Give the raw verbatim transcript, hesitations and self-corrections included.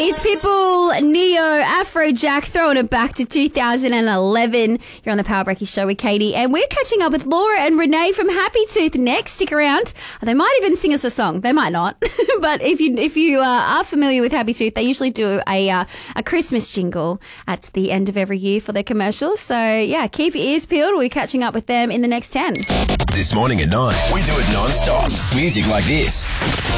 It's Pitbull, Neo, Afrojack, throwing it back to two thousand eleven. You're on the Power Breaky Show with Katie, and we're catching up with Laura and Renee from Happy Tooth next. Stick around. They might even sing us a song. They might not. But if you if you uh, are familiar with Happy Tooth, they usually do a uh, a Christmas jingle at the end of every year for their commercials. So, yeah, keep your ears peeled. We're catching up with them in the next ten. This morning at nine, we do it non-stop. Music like this.